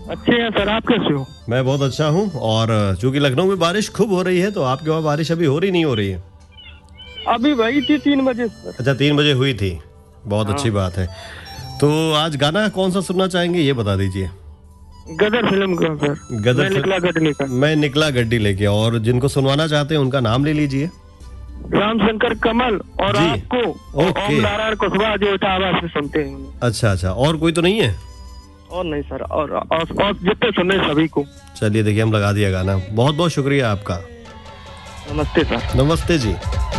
अच्छे हैं सर, आप कैसे हो? मैं बहुत अच्छा हूँ। और चूंकि लखनऊ में बारिश खूब हो रही है, तो आपके वहाँ बारिश अभी हो रही नहीं हो रही है? अभी वही थी 3 बजे सर। अच्छा, 3 बजे हुई थी। बहुत हाँ, अच्छी बात है। तो आज गाना कौन सा सुनना चाहेंगे, ये बता दीजिए। गदर फिल्म का सर। गदर मैं निकला फिल्म। गढ़ने का। मैं निकला गड्डी लेके। और जिनको सुनवाना चाहते हैं उनका नाम ले लीजिए। राम शंकर कमल और जी। आपको और ओम ओके। नारायण कुशवाहा जो इटावा से सुनते हैं। अच्छा अच्छा, और कोई तो नहीं है? और नहीं सर, और जितने सुने सभी को। चलिए देखिए, हम लगा दिया गाना। बहुत बहुत शुक्रिया आपका। नमस्ते सर। नमस्ते जी।